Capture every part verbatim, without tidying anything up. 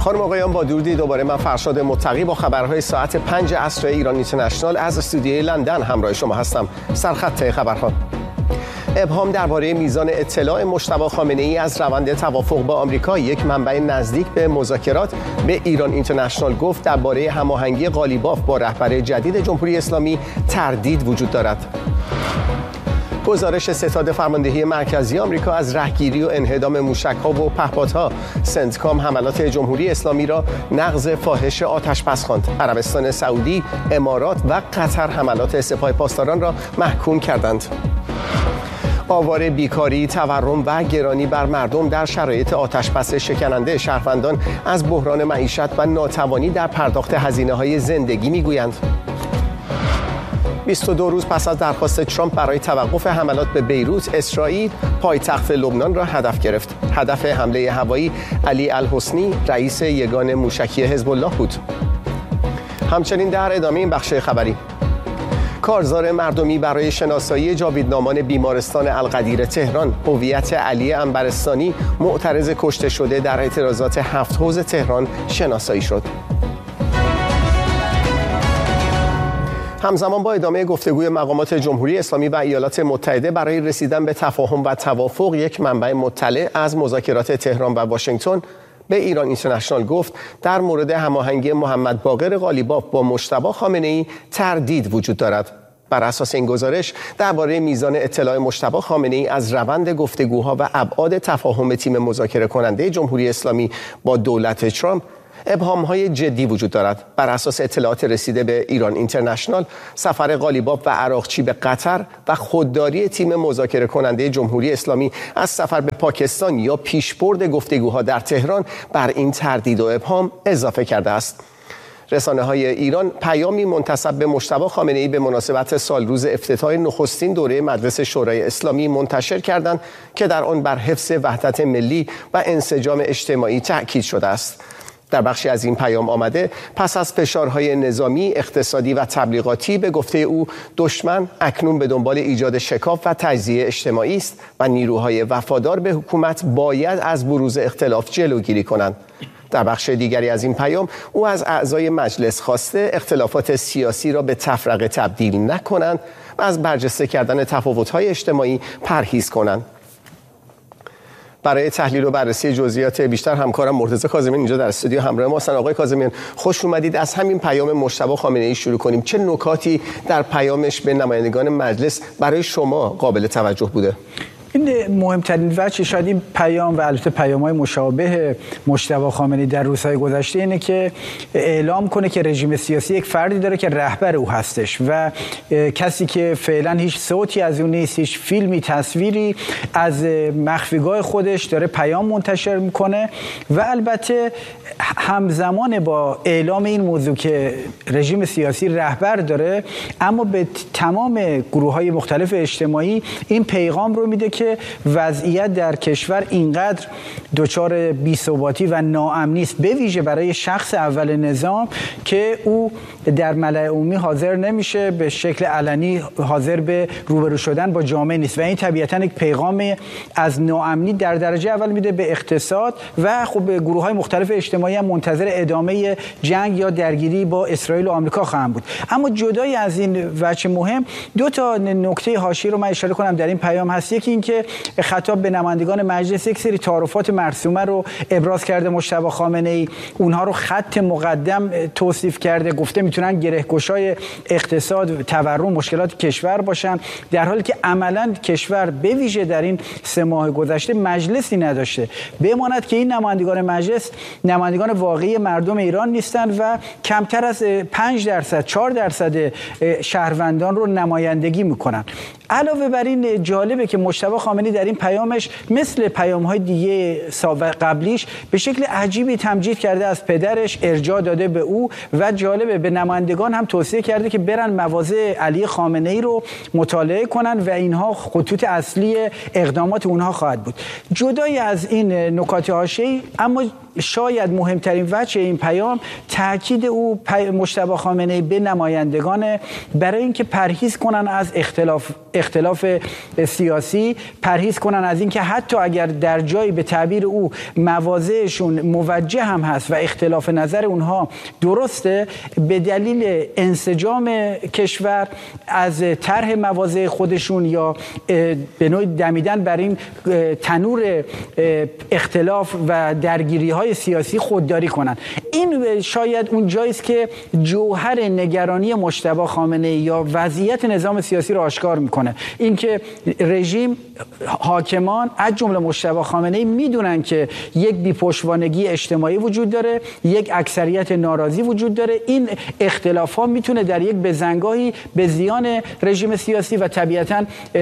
خانم آقایان، با درودی دوباره من فرشاد متقی با خبرهای ساعت پنج عصر ایران اینترنشنال از استودیوی لندن همراه شما هستم. سرخط خبرها: ابهام درباره میزان اطلاع مجتبی خامنه‌ای از روند توافق با آمریکا. یک منبع نزدیک به مذاکرات به ایران اینترنشنال گفت درباره هماهنگی قالیباف با رهبر جدید جمهوری اسلامی تردید وجود دارد. گزارش ستاد فرماندهی مرکزی آمریکا از رهگیری و انهدام موشک‌ها و پهپادها. سنتکام حملات جمهوری اسلامی را نقض فاحش آتش‌بس خواند. عربستان سعودی، امارات و قطر حملات سپاه پاسداران را محکوم کردند. آوار بیکاری، تورم و گرانی بر مردم در شرایط آتش‌بس شکننده. شهروندان از بحران معیشت و ناتوانی در پرداخت هزینه‌های زندگی می‌گویند. بیست و دو روز پس از درخواست ترامپ برای توقف حملات به بیروت، اسرائیل پایتخت لبنان را هدف گرفت. هدف حمله هوایی علی الحسنی، رئیس یگان موشکی حزب الله بود. همچنین در ادامه این بخش خبری، کارزار مردمی برای شناسایی جاویدنامان بیمارستان القدیر تهران. هویت علی عنبرستانی، معترض کشته شده در اعتراضات هفت حوض تهران، شناسایی شد. همزمان با ادامه گفتگوی مقامات جمهوری اسلامی و ایالات متحده برای رسیدن به تفاهم و توافق، یک منبع مطلع از مذاکرات تهران و واشنگتن به ایران اینترنشنال گفت در مورد هماهنگی محمد باقر قالیباف با مجتبی خامنه‌ای تردید وجود دارد. بر اساس این گزارش درباره میزان اطلاع مجتبی خامنه‌ای از روند گفتگوها و ابعاد تفاهم تیم مذاکره کننده جمهوری اسلامی با دولت ترامپ ابهام‌های جدی وجود دارد. بر اساس اطلاعات رسیده به ایران اینترنشنال، سفر قالیباف و عراقچی به قطر و خودداری تیم مذاکره کننده جمهوری اسلامی از سفر به پاکستان یا پیشبرد گفتگوها در تهران بر این تردید و ابهام اضافه کرده است. رسانه‌های ایران پیامی منتسب به مجتبی خامنه‌ای به مناسبت سالروز افتتاح نخستین دوره مجلس شورای اسلامی منتشر کردند که در آن بر حفظ وحدت ملی و انسجام اجتماعی تأکید شده است. در بخشی از این پیام آمده پس از فشارهای نظامی، اقتصادی و تبلیغاتی، به گفته او دشمن اکنون به دنبال ایجاد شکاف و تجزیه اجتماعی است و نیروهای وفادار به حکومت باید از بروز اختلاف جلوگیری کنند. در بخش دیگری از این پیام او از اعضای مجلس خواسته اختلافات سیاسی را به تفرقه تبدیل نکنند و از برجسته کردن تفاوت‌های اجتماعی پرهیز کنند. برای تحلیل و بررسی جزئیات بیشتر همکارم مرتضی کاظمیان اینجا در استودیو همراه ما هستند. آقای کاظمیان، خوش اومدید. از همین پیام مجتبی خامنه‌ای شروع کنیم. چه نکاتی در پیامش به نمایندگان مجلس برای شما قابل توجه بوده؟ این مهمترین وجه شاید این پیام و البته پیام‌های مشابه مجتبی خامنه‌ای در روزهای گذشته اینه که اعلام کنه که رژیم سیاسی یک فردی داره که رهبر او هستش و کسی که فعلا هیچ صوتی از اون نیست، هیچ فیلمی، تصویری از مخفیگاه خودش داره پیام منتشر میکنه و البته همزمان با اعلام این موضوع که رژیم سیاسی رهبر داره، اما به تمام گروه‌های مختلف اجتماعی این پیغام رو میده که وضعیت در کشور اینقدر دچار بی‌ثباتی و ناامنی است، به ویژه برای شخص اول نظام، که او در ملأ عمومی حاضر نمیشه، به شکل علنی حاضر به روبرو شدن با جامعه نیست و این طبیعتاً یک پیغام از ناامنی در درجه اول میده به اقتصاد و خب به گروه‌های مختلف اجتماعی هم منتظر ادامه جنگ یا درگیری با اسرائیل و آمریکا خواهند بود. اما جدای از این وجه مهم، دو تا نکته حاشیه‌ای رو من اشاره کنم در این پیام هست. یکی این که خطاب به نمایندگان مجلس یک سری تعارفات مرسومه رو ابراز کرده مجتبی خامنه‌ای، اونها رو خط مقدم توصیف کرده، گفته میتونن گره‌گشای اقتصاد، تورم، مشکلات کشور باشن، در حالی که عملاً کشور به ویژه در این سه ماه گذشته مجلسی نداشته. بماند که این نمایندگان مجلس نمایندگان واقعی مردم ایران نیستند و کمتر از پنج درصد، چهار درصد شهروندان رو نمایندگی میکنن. علاوه بر این جالبه که مجتبی خامنه‌ای در این پیامش مثل پیام‌های دیگه قبلیش به شکل عجیبی تمجید کرده از پدرش، ارجاع داده به او و جالبه به نمایندگان هم توصیه کرده که برن مواضع علی خامنه‌ای رو مطالعه کنن و اینها خطوط اصلی اقدامات اونها خواهد بود. جدای از این نکات حاشیه‌ای، اما شاید مهمترین وجه این پیام تاکید او مجتبی خامنه‌ای به نمایندگان برای اینکه پرهیز کنن از اختلاف اختلاف سیاسی پرهیز کنن از اینکه حتی اگر در جایی به تعبیر او مواضعشون موجه هم هست و اختلاف نظر اونها درسته، به دلیل انسجام کشور از طرح مواضع خودشون یا به نوعی دمیدن بر این تنور اختلاف و درگیری های سیاسی خودداری کنن. این شاید اون جایی است که جوهر نگرانی مجتبی خامنه‌ای یا وضعیت نظام سیاسی رو آشکار میکنه. اینکه رژیم، حاکمان از جمله مجتبی خامنه‌ای میدونن که یک بی‌پشتوانگی اجتماعی وجود داره، یک اکثریت ناراضی وجود داره. این اختلافات میتونه در یک بزنگاهی به زیان رژیم سیاسی و طبیعتاً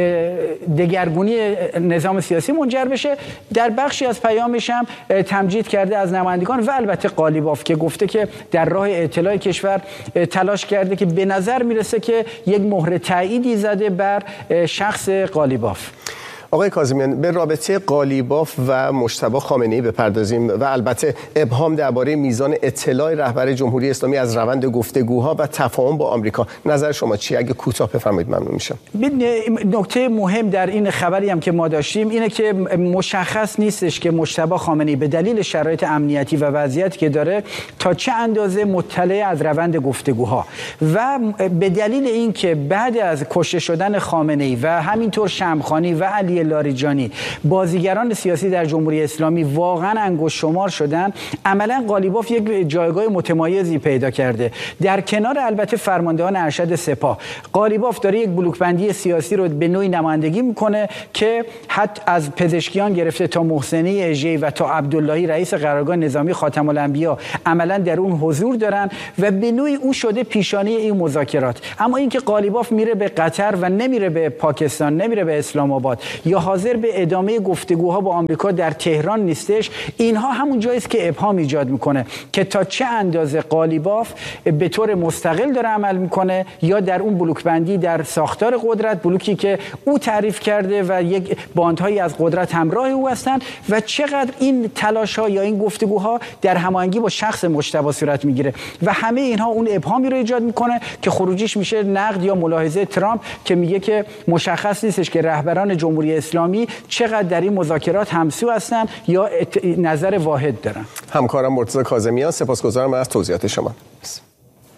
دگرگونی نظام سیاسی منجر بشه. در بخشی از پیامش هم تمجید کرده از نمایندگان و البته قالیباف که گفته که در راه اطلاع کشور تلاش کرده که به نظر میرسه که یک مهر تاییدی زده بر شخص قالیباف. آقای کاظمیان، به رابطه قالیباف و مجتبی خامنه‌ای بپردازیم و البته ابهام درباره میزان اطلاع رهبر جمهوری اسلامی از روند گفتگوها و تفاهم با آمریکا. نظر شما چیه؟ اگه کوتاه بفرمایید ممنون میشم. نکته مهم در این خبری هم که ما داشتیم اینه که مشخص نیستش که مجتبی خامنه‌ای به دلیل شرایط امنیتی و وضعیتی که داره تا چه اندازه مطلع از روند گفتگوها و به دلیل اینکه بعد از کشته شدن خامنه‌ای و همینطور شمخانی و علی لاریجانی بازیگران سیاسی در جمهوری اسلامی واقعا انگشت شمار شدن، عملا قالیباف یک جایگاه متمایزی پیدا کرده. در کنار البته فرماندهان ارشد سپاه، قالیباف داره یک بلوکبندی سیاسی رو به نوعی نمایندگی میکنه که حتی از پزشکیان گرفته تا محسنی اژه‌ای و تا عبداللهی رئیس قرارگاه نظامی خاتم الانبیا عملا در اون حضور دارن و به نوعی او شده پیشانه این مذاکرات. اما اینکه قالیباف میره به قطر و نمیره به پاکستان، نمیره به اسلام آباد یا حاضر به ادامه گفتگوها با آمریکا در تهران نیستش، اینها همون جایی است که ابهام ایجاد میکنه که تا چه اندازه قالیباف به طور مستقل داره عمل میکنه یا در اون بلوک بندی در ساختار قدرت، بلوکی که او تعریف کرده و یک باندهایی از قدرت همراه او هستند و چقدر این تلاش‌ها یا این گفتگوها در هماهنگی با شخص مجتبی صورت میگیره و همه اینها اون ابهامی رو ایجاد میکنه که خروجیش میشه نقد یا ملاحظه ترامپ که میگه که مشخص نیستش که رهبران جمهوری اسلامی چقدر در این مذاکرات همسو هستند یا نظر واحد دارن. همکارم مرتضی کاظمیان، سپاسگزارم از توضیحات شما.